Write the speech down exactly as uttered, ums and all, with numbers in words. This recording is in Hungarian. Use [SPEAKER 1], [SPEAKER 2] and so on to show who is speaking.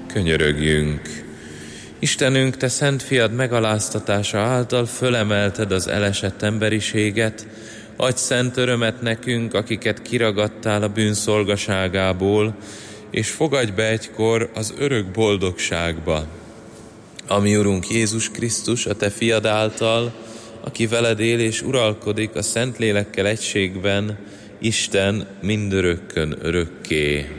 [SPEAKER 1] Könyörögjünk! Istenünk, Te szent fiad megaláztatása által fölemelted az elesett emberiséget, adj szent örömet nekünk, akiket kiragadtál a bűnszolgaságából, és fogadj be egykor az örök boldogságba. Ami Urunk Jézus Krisztus, a Te fiad által, aki veled él és uralkodik a Szentlélekkel egységben, Isten mindörökkön örökké.